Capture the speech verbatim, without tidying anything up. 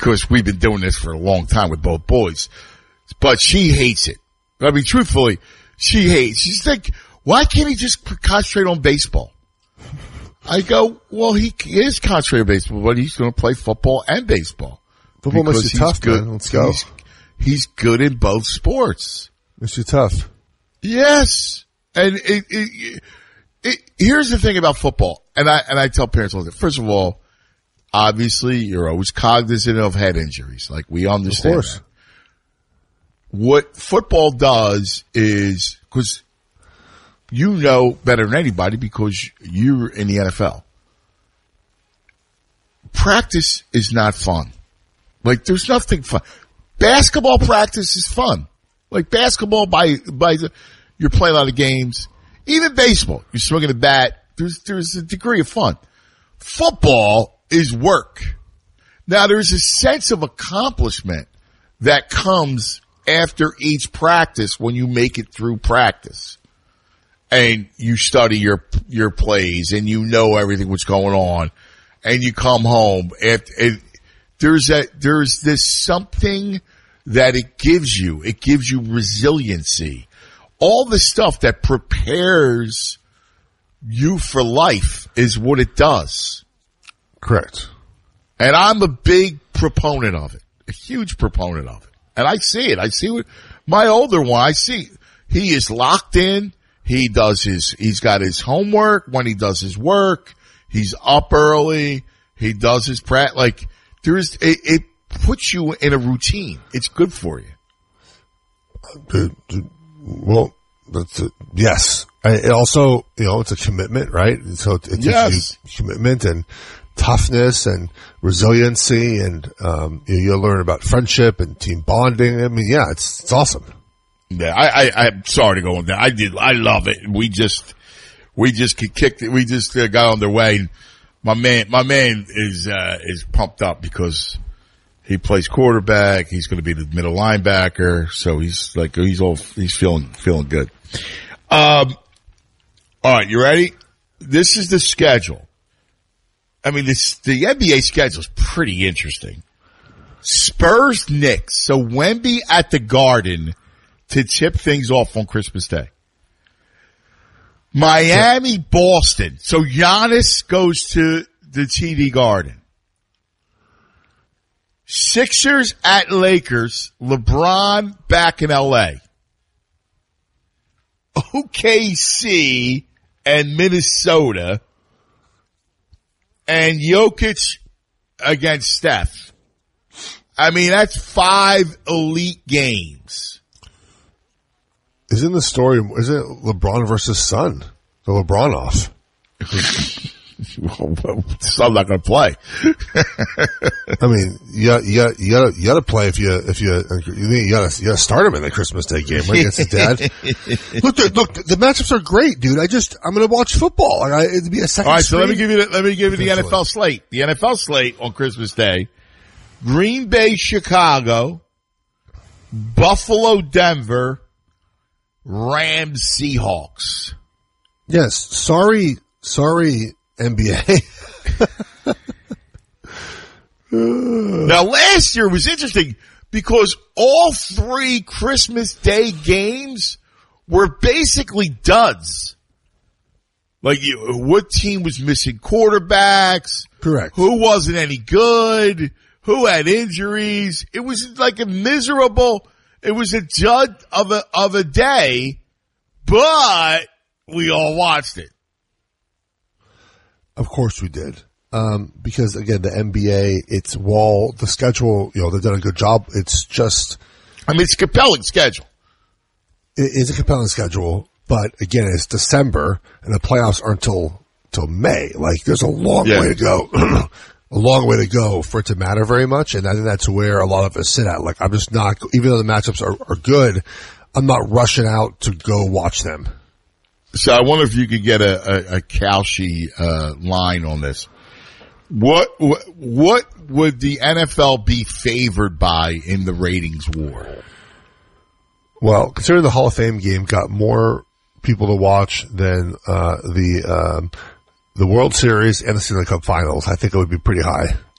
because we've been doing this for a long time with both boys. But she hates it. I mean, truthfully, she hates. She's like, why can't he just concentrate on baseball? I go, well, he is concentrating on baseball, but he's going to play football and baseball. Football makes you tough, good. man. Let's go. He's, he's good in both sports. Makes you tough. Yes. And it, it, it, here's the thing about football, and I and I tell parents all the time. First of all, obviously, you're always cognizant of head injuries. Like, we understand. Of course. That. What football does is, because you know better than anybody because you're in the N F L, practice is not fun. Like, there's nothing fun. Basketball practice is fun. Like, basketball, by by the, you're playing a lot of games. Even baseball, you're swinging a bat. There's there's a degree of fun. Football is work. Now, there's a sense of accomplishment that comes after each practice when you make it through practice. And you study your your plays and you know everything what's going on. And you come home. And, and there's a, there's this something that it gives you. It gives you resiliency. All the stuff that prepares you for life is what it does. Correct. And I'm a big proponent of it. A huge proponent of it. And I see it. I see what my older one, I see he is locked in. He does his, he's got his homework when he does his work. He's up early. He does his practice. Like, there's, it, it puts you in a routine. It's good for you. Uh, well, that's a, yes. It also, you know, it's a commitment, right? So it, it teaches yes. you commitment and toughness and resiliency, and um, you, you'll learn about friendship and team bonding. I mean, yeah, it's it's awesome. Yeah, I, I I'm sorry to go on there. I did, I love it. We just, we just kicked it. We just uh, got on their way. My man, my man is uh, is pumped up because he plays quarterback. He's going to be the middle linebacker, so he's like he's all he's feeling feeling good. Um, all right, you ready? This is the schedule. I mean, this, the N B A schedule is pretty interesting. Spurs, Knicks. So Wemby at the Garden to tip things off on Christmas Day. Miami, Boston. So Giannis goes to the T D Garden. Sixers at Lakers. LeBron back in L A. O K C and Minnesota. And Jokic against Steph. I mean, that's five elite games. Isn't the story, isn't it LeBron versus Son? The LeBron off. So I'm not going to play. I mean, you got, you got, you got, you got to play if you, if you, you got to, you got to start him in the Christmas Day game right against his dad. look, look, the matchups are great, dude. I just, I'm going to watch football. Like, I, it'd be a second. All right, so let me screen. give you, the, let me give you the N F L slate. The N F L slate on Christmas Day: Green Bay, Chicago, Buffalo, Denver, Rams, Seahawks. Yes, sorry, sorry. N B A. Now, last year was interesting because all three Christmas Day games were basically duds. Like, you, what team was missing quarterbacks? Correct. Who wasn't any good? Who had injuries? It was like a miserable, it was a dud of a, of a day, but we all watched it. Of course we did. Um, because again, the N B A, it's wall, the schedule, you know, they've done a good job. It's just, I mean, it's a compelling schedule. It is a compelling schedule, but again, it's December and the playoffs aren't until, till May. Like, there's a long yeah. way to go, a long way to go for it to matter very much. And I think that's where a lot of us sit at. Like, I'm just not, even though the matchups are, are good, I'm not rushing out to go watch them. So I wonder if you could get a, a, a Kalshi, uh, line on this. What, what, what would the N F L be favored by in the ratings war? Well, considering the Hall of Fame game got more people to watch than, uh, the, um, the World Series and the Stanley Cup Finals, I think it would be pretty high.